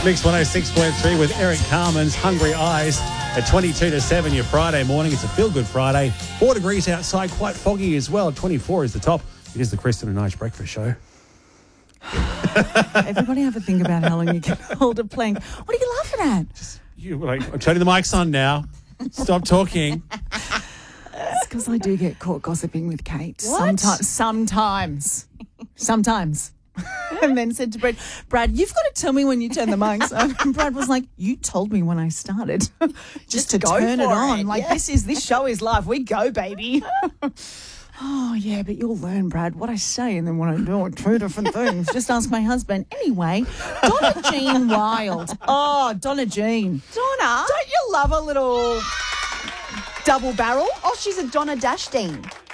Mix 106.3 with Eric Carmen's Hungry Eyes at 22 to 7 your Friday morning. It's a feel-good Friday. 4 degrees outside, quite foggy as well. 24 is the top. It is the Kristen and Nige Breakfast Show. Everybody have a think about how long you can hold a plank. What are you laughing at? I'm turning the mics on now. Stop talking. It's because I do get caught gossiping with Kate. What? Sometimes. And then said to Brad, you've got to tell me when you turn the mics on. And Brad was like, you told me when I started. Just to go turn it for on. it, Like, yeah. this show is live. We go, baby. Oh, yeah, but you'll learn, Brad. What I say and then what I do are two different things. Just ask my husband. Anyway, Donna Jean Wild. Oh, Donna Jean. Donna? Don't you love a little double barrel? Oh, she's a Donna Dashdeen.